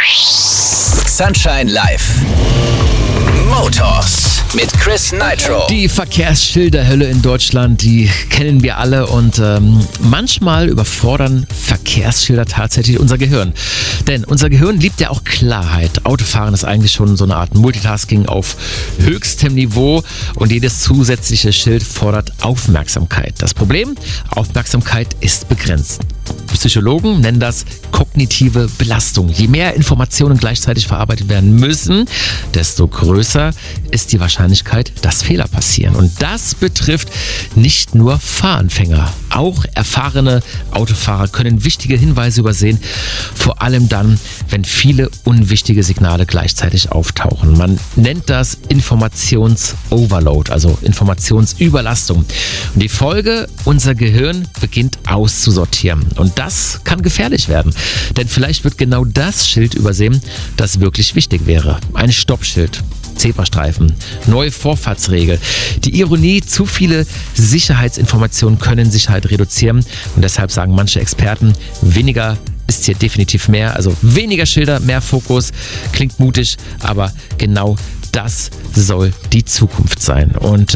Sunshine Live. Motors mit Chris Nitro. Die Verkehrsschilderhölle in Deutschland, die kennen wir alle und manchmal überfordern Verkehrsschilder tatsächlich unser Gehirn. Denn unser Gehirn liebt ja auch Klarheit. Autofahren ist eigentlich schon so eine Art Multitasking auf höchstem Niveau und jedes zusätzliche Schild fordert Aufmerksamkeit. Das Problem? Aufmerksamkeit ist begrenzt. Psychologen nennen das kognitive Belastung. Je mehr Informationen gleichzeitig verarbeitet werden müssen, desto größer ist die Wahrscheinlichkeit, dass Fehler passieren. Und das betrifft nicht nur Fahranfänger. Auch erfahrene Autofahrer können wichtige Hinweise übersehen, vor allem dann, wenn viele unwichtige Signale gleichzeitig auftauchen. Man nennt das Informations-Overload, also Informationsüberlastung. Und die Folge, unser Gehirn beginnt auszusortieren. Und das kann gefährlich werden, denn vielleicht wird genau das Schild übersehen, das wirklich wichtig wäre. Ein Stoppschild, Zebrastreifen, neue Vorfahrtsregel. Die Ironie, zu viele Sicherheitsinformationen können Sicherheit reduzieren und deshalb sagen manche Experten, weniger ist hier definitiv mehr, also weniger Schilder, mehr Fokus, klingt mutig, aber genau das soll die Zukunft sein. Und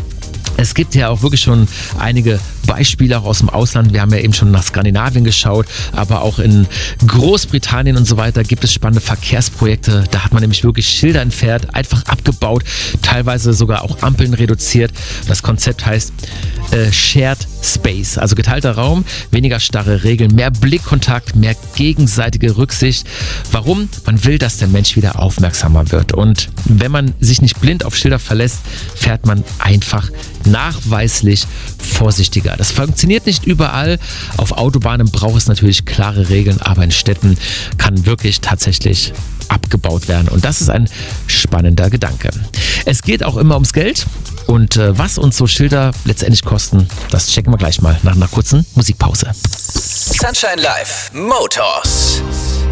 es gibt ja auch wirklich schon einige Beispiele auch aus dem Ausland. Wir haben ja eben schon nach Skandinavien geschaut, aber auch in Großbritannien und so weiter gibt es spannende Verkehrsprojekte. Da hat man nämlich wirklich Schilder entfernt, einfach abgebaut, teilweise sogar auch Ampeln reduziert. Das Konzept heißt Shared Space, also geteilter Raum, weniger starre Regeln, mehr Blickkontakt, mehr gegenseitige Rücksicht. Warum? Man will, dass der Mensch wieder aufmerksamer wird. Und wenn man sich nicht blind auf Schilder verlässt, fährt man einfach nachweislich vorsichtiger. Das funktioniert nicht überall. Auf Autobahnen braucht es natürlich klare Regeln, aber in Städten kann wirklich tatsächlich abgebaut werden. Und das ist ein spannender Gedanke. Es geht auch immer ums Geld. Und was uns so Schilder letztendlich kosten, das checken wir gleich mal nach einer kurzen Musikpause. Sunshine Live. Motors.